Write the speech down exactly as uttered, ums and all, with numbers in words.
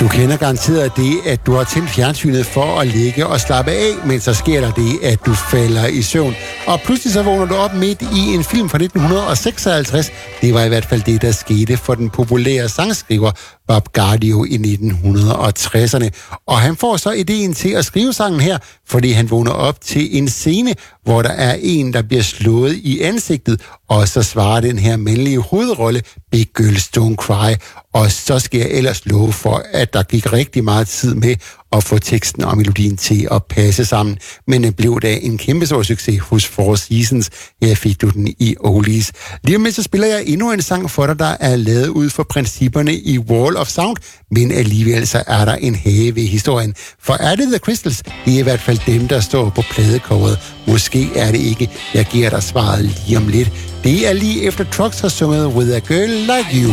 Du kender garanteret det, at du har tændt fjernsynet for at ligge og slappe af, men så sker der det, at du falder i søvn. Og pludselig så vågner du op midt i en film fra nitten seksoghalvtreds. Det var i hvert fald det, der skete for den populære sangskriver Bob Gaudio i nitten tresserne. Og han får så ideen til at skrive sangen her, fordi han vågner op til en scene, hvor der er en, der bliver slået i ansigtet, og så svarer den her mandlige hovedrolle, Big Girls Don't Cry. Og så skal jeg ellers love for, at der gik rigtig meget tid med at få teksten og melodien til at passe sammen. Men det blev da en kæmpe stor succes hos Four Seasons. Her fik du den i Oldies. Lige om lidt så spiller jeg endnu en sang for dig, der er lavet ud for principperne i Wall of Sound, men alligevel så er der en hage ved historien. For er det The Crystals? Det er i hvert fald dem, der står på pladecoveret. Måske er det ikke. Jeg giver dig svaret lige om lidt. Det er lige efter Trucks har sunget With a Girl Like You.